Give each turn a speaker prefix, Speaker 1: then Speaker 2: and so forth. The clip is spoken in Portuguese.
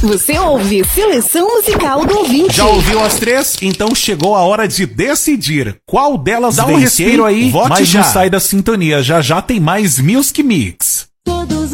Speaker 1: Você ouve Seleção Musical do Ouvinte.
Speaker 2: Já ouviu as três? Então chegou a hora de decidir qual delas
Speaker 3: Dá um
Speaker 2: vencer.
Speaker 3: respiro aí,
Speaker 2: Vote
Speaker 3: mas
Speaker 2: já.
Speaker 3: não sai da sintonia. Já já tem mais Music Mix.